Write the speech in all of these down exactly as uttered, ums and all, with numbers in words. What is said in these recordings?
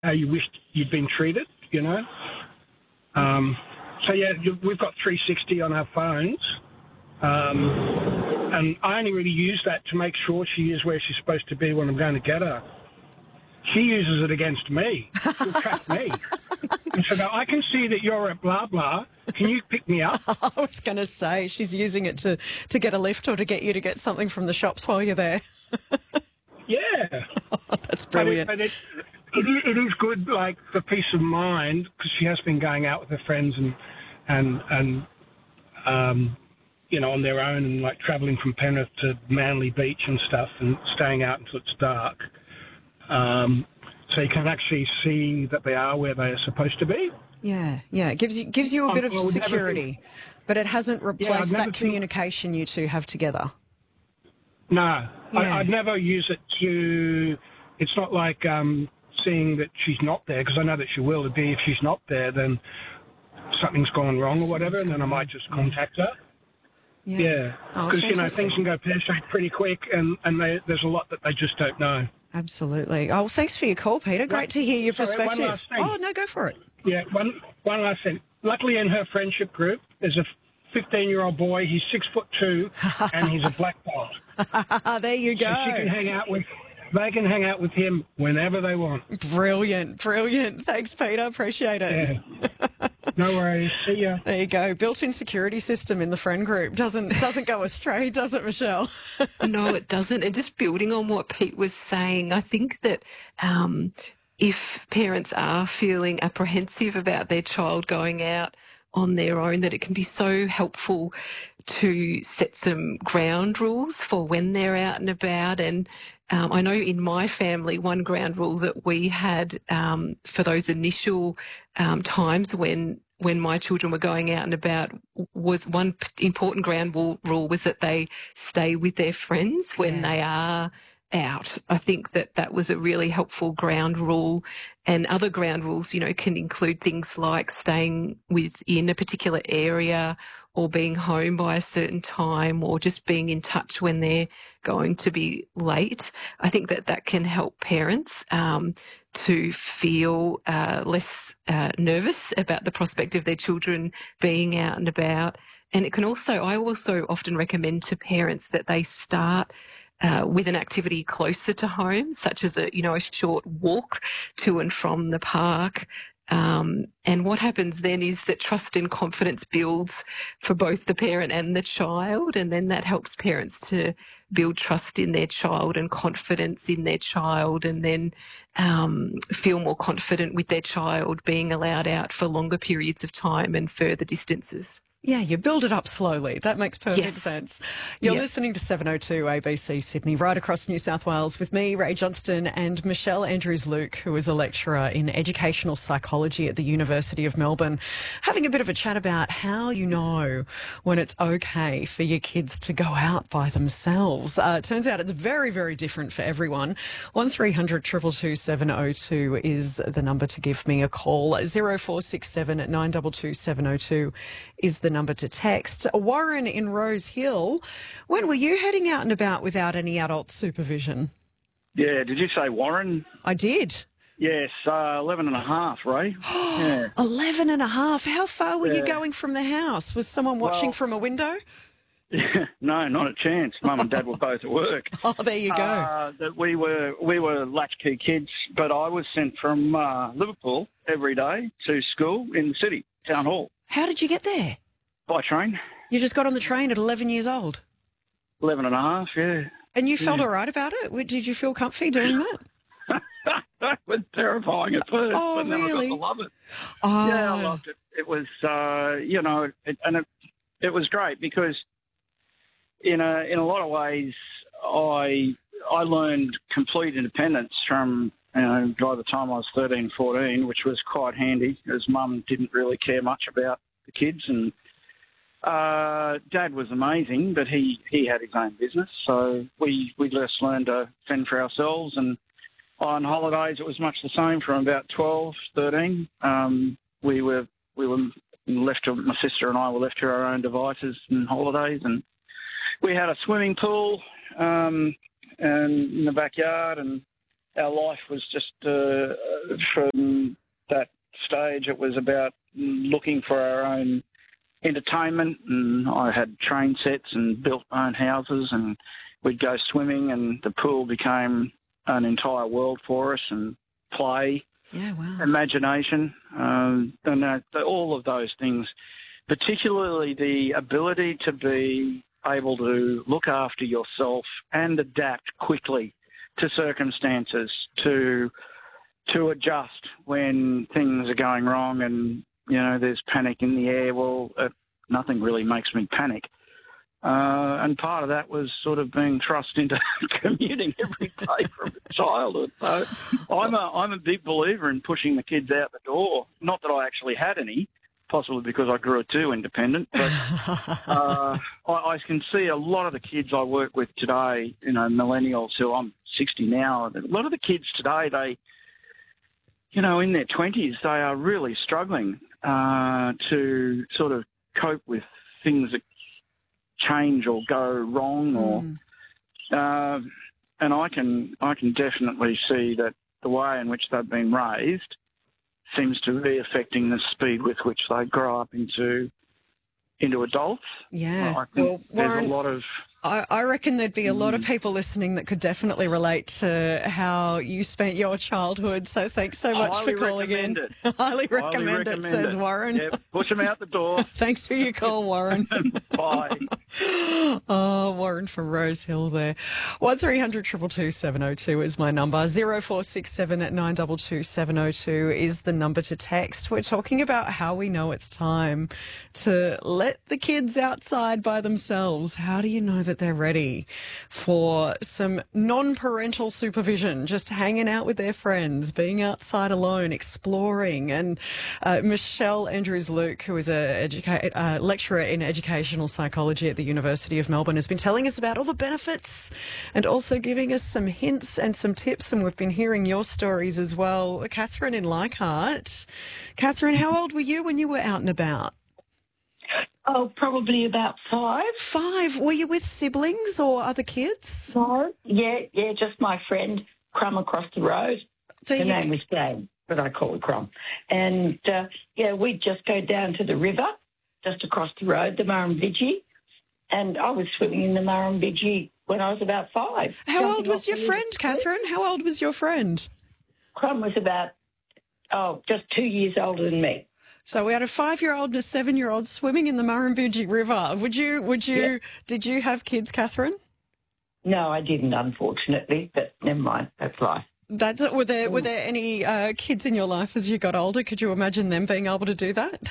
how you wished you'd been treated, you know. Um, so, yeah, we've got three sixty on our phones, um, and I only really use that to make sure she is where she's supposed to be when I'm going to get her. She uses it against me. She'll track me. And she'll go, I can see that you're at blah, blah. Can you pick me up? I was going to say, she's using it to, to get a lift or to get you to get something from the shops while you're there. Yeah. Oh, that's brilliant. But, it, but it, it, it is good, like, for peace of mind, because she has been going out with her friends and, and, and um, you know, on their own and, like, travelling from Penrith to Manly Beach and stuff and staying out until it's dark. Um, so you can actually see that they are where they are supposed to be. Yeah, yeah. It gives you, gives you a bit of security, think, but it hasn't replaced yeah, that communication think, you two have together. No, yeah. I, I'd never use it to... It's not like um, seeing that she's not there, because I know that she will. It'd be if she's not there, then something's gone wrong or whatever, and then I might just contact her. Yeah. Because, yeah. oh, you know, things can go pear-shaped pretty quick, and, and they, there's a lot that they just don't know. Absolutely. Oh, well, thanks for your call, Peter. Great to hear your Sorry, perspective. One last thing. Oh, no, go for it. Yeah, one, one last thing. Luckily, in her friendship group, there's a fifteen-year-old boy. He's six foot two, and he's a black belt. There you go. So she can hang out with... They can hang out with him whenever they want. Brilliant, brilliant. Thanks, Peter. Appreciate it. Yeah. No worries. See ya. There you go. Built-in security system in the friend group. Doesn't doesn't go astray, does it, Michelle? No, it doesn't. And just building on what Pete was saying, I think that um, if parents are feeling apprehensive about their child going out on their own, that it can be so helpful to set some ground rules for when they're out and about. And um, I know in my family, one ground rule that we had um, for those initial um, times when when my children were going out and about was one important ground rule was that they stay with their friends when yeah. they are out. I think that that was a really helpful ground rule. And other ground rules, you know, can include things like staying within a particular area or being home by a certain time or just being in touch when they're going to be late. I think that that can help parents um, to feel uh, less uh, nervous about the prospect of their children being out and about. And it can also, I also often recommend to parents that they start Uh, with an activity closer to home, such as a you know a short walk to and from the park. Um, and what happens then is that trust and confidence builds for both the parent and the child, and then that helps parents to build trust in their child and confidence in their child, and then um, feel more confident with their child being allowed out for longer periods of time and further distances. Yeah, you build it up slowly. That makes perfect yes. sense. You're yep. listening to seven oh two A B C Sydney, right across New South Wales with me, Ray Johnston, and Michelle Andrews-Luke, who is a lecturer in educational psychology at the University of Melbourne, having a bit of a chat about how you know when it's okay for your kids to go out by themselves. Uh, it turns out it's very, very different for everyone. one three hundred two two two seven oh two is the number to give me a call. zero four six seven nine two two seven oh two is the number to text. Warren in Rose Hill, when were you heading out and about without any adult supervision? Yeah, did you say Warren? I did. Yes, uh, eleven and a half, Ray. yeah. eleven and a half. How far were yeah. you going from the house? Was someone watching well, from a window? No, not a chance. Mum and Dad were both at work. Oh, there you go. Uh, that we were we were latchkey kids, but I was sent from uh, Liverpool every day to school in the city, Town Hall. How did you get there? By train. You just got on the train at eleven years old? eleven and a half, yeah. And you felt yeah. all right about it? Did you feel comfy doing that? That was terrifying at first, oh, but then really? I got to love it. Oh. Yeah, I loved it. It was, uh, you know, it, and it, it was great because in a in a lot of ways, I I learned complete independence from, you know, by the time I was thirteen, fourteen, which was quite handy, as Mum didn't really care much about the kids, and uh, Dad was amazing, but he, he had his own business, so we, we just learned to fend for ourselves, and on holidays it was much the same from about twelve, thirteen. Um, we were we were left to, my sister and I were left to our own devices on holidays, and we had a swimming pool um, and in the backyard, and our life was just, uh, for stage, it was about looking for our own entertainment, and I had train sets and built my own houses, and we'd go swimming, and the pool became an entire world for us, and play, Yeah, wow. imagination, um, and uh, all of those things, particularly the ability to be able to look after yourself and adapt quickly to circumstances, to to adjust when things are going wrong and, you know, there's panic in the air. Well, uh, nothing really makes me panic. Uh, and part of that was sort of being thrust into commuting every day from childhood. So I'm a, I'm a big believer in pushing the kids out the door. Not that I actually had any, possibly because I grew too independent. But uh, I, I can see a lot of the kids I work with today, you know, millennials who I'm sixty now, a lot of the kids today, they, you know, in their twenties, they are really struggling uh, to sort of cope with things that change or go wrong, or Mm. uh, and I can I can definitely see that the way in which they've been raised seems to be affecting the speed with which they grow up into into adults. Yeah. I think Well, there's Warren, a lot of I, I reckon there'd be a lot Mm. of people listening that could definitely relate to how you spent your childhood. So thanks so much Highly for calling in. recommend Highly Highly recommend it, recommend says it. Warren. Yeah, push them out the door. Thanks for your call, Warren. Bye. Oh, Warren from Rose Hill there. one three hundred two two two seven oh two is my number. zero four six seven nine two two seven oh two is the number to text. We're talking about how we know it's time to let the kids outside by themselves. How do you know that they're ready for some non-parental supervision, just hanging out with their friends, being outside alone, exploring? And uh, Michelle Andrews-Luke, who is a educa- uh, lecturer in educational psychology at the University of Melbourne, has been telling us about all the benefits and also giving us some hints and some tips. And we've been hearing your stories as well. Catherine in Leichhardt. Catherine, how old were you when you were out and about? Oh, probably about five. Five. Were you with siblings or other kids? No. Yeah, yeah, just my friend Crumb across the road. There Her you name was Jane, but I call her Crumb. And, uh, yeah, we'd just go down to the river just across the road, the Murrumbidgee. And I was swimming in the Murrumbidgee when I was about five. How old Jumping was off your the friend, river. Catherine? How old was your friend? Crumb was about, oh, just two years older than me. So we had a five-year-old and a seven-year-old swimming in the Murrumbidgee River. Would you? Would you? Yeah. Did you have kids, Catherine? No, I didn't, unfortunately, but never mind. That's life. That's were there. Were there any uh, kids in your life as you got older? Could you imagine them being able to do that?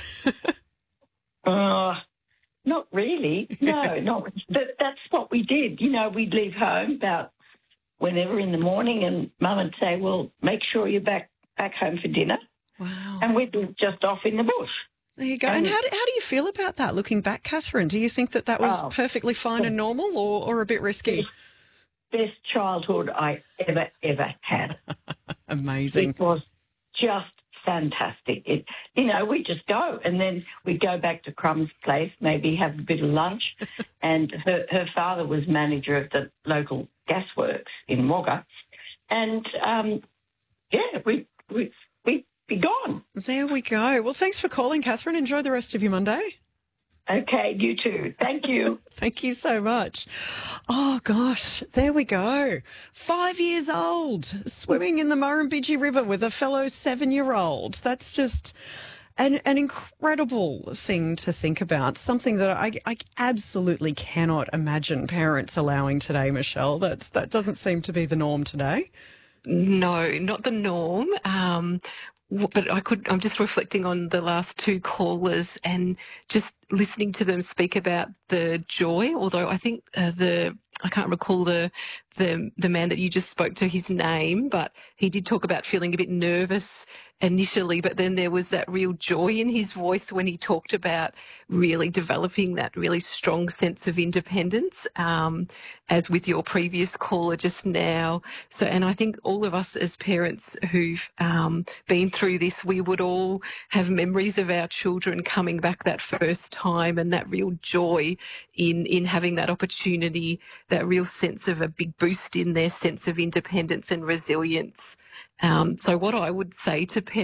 Uh, not really. No, not. That, that's what we did. You know, we'd leave home about whenever in the morning, and Mum would say, "Well, make sure you're back back home for dinner," Wow. and we'd be just off in the bush. There you go. And how do, how do you feel about that, looking back, Catherine? Do you think that that was Oh. perfectly fine and normal, or, or a bit risky? Best childhood I ever ever had. Amazing. It was just fantastic. It, you know, we just go, and then we'd go back to Crumb's place, maybe have a bit of lunch. And her, her father was manager of the local gasworks in Wagga, and um, yeah, we we we'd be gone. There we go. Well, thanks for calling, Catherine. Enjoy the rest of your Monday. Okay, you too. Thank you. Thank you so much. Oh, gosh, there we go. Five years old, swimming in the Murrumbidgee River with a fellow seven-year-old. That's just an, an incredible thing to think about, something that I, I absolutely cannot imagine parents allowing today, Michelle. That's, that doesn't seem to be the norm today. No, not the norm. Um, w- but I could, I'm just reflecting on the last two callers and just listening to them speak about the joy, although I think uh, the, I can't recall the, the, the man that you just spoke to, his name, but he did talk about feeling a bit nervous initially, but then there was that real joy in his voice when he talked about really developing that really strong sense of independence, um, as with your previous caller just now. So, and I think all of us as parents who've um, been through this, we would all have memories of our children coming back that first time and that real joy in, in having that opportunity, that real sense of a big boost in their sense of independence and resilience. Um, so what I would say to parents